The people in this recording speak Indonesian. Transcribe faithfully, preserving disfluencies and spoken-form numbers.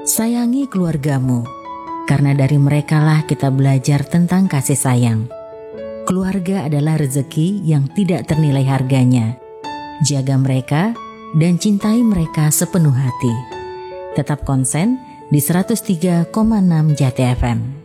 Sayangi keluargamu, karena dari merekalah kita belajar tentang kasih sayang. Keluarga adalah rezeki yang tidak ternilai harganya. Jaga mereka dan cintai mereka sepenuh hati. Tetap konsen di seratus tiga koma enam Jati F M.